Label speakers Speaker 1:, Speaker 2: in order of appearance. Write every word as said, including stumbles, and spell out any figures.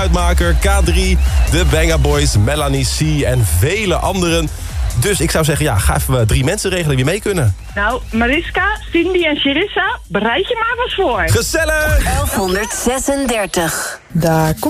Speaker 1: Uitmaker, K drie, de Banga Boys, Melanie C en vele anderen. Dus ik zou zeggen, ja, ga even drie mensen regelen die mee kunnen.
Speaker 2: Nou, Mariska, Cindy en Charissa, bereid je maar wat voor.
Speaker 1: Gezellig!
Speaker 3: elfhonderdzesendertig.
Speaker 4: Daar komt